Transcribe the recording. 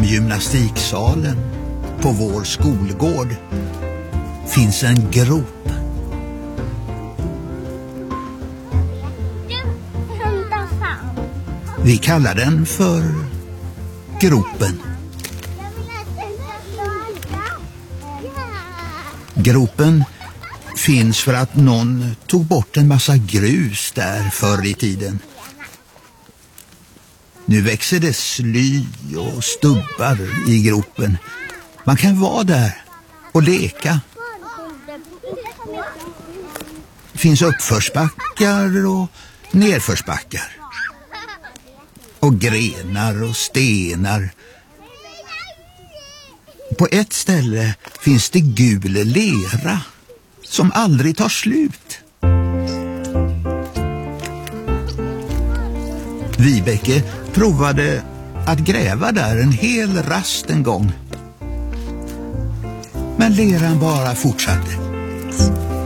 Bakom gymnastiksalen på vår skolgård finns en grop. Vi kallar den för gropen. Gropen finns för att någon tog bort en massa grus där förr i tiden. Nu växer det sly och stubbar i gropen. Man kan vara där och leka. Det finns uppförsbackar och nerförsbackar. Och grenar och stenar. På ett ställe finns det gul lera som aldrig tar slut. Vibeke provade att gräva där en hel rast en gång. Men leran bara fortsatte.